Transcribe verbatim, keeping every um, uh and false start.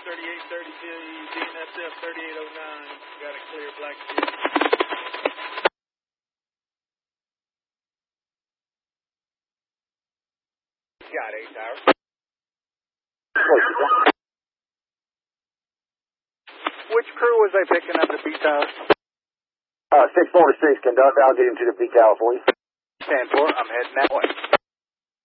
thirty-eight thirty D N S F thirty-eight oh nine. Got a clear black sheep. Got eight tower. Which crew was they picking up at B Tower? Uh, six four six, conduct. I'll get him to the B Tower for you. ten four, I'm heading that way.